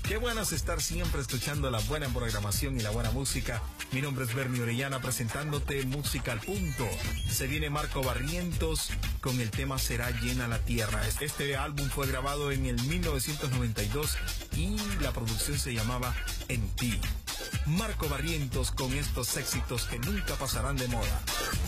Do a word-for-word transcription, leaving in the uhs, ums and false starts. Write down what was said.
Qué bueno es estar siempre escuchando la buena programación y la buena música. Mi nombre es Bernie Orellana presentándote Música al Punto. Se viene Marco Barrientos con el tema Será Llena la Tierra. Este álbum fue grabado en el mil novecientos noventa y dos y la producción se llamaba En Ti. Marco Barrientos con estos éxitos que nunca pasarán de moda.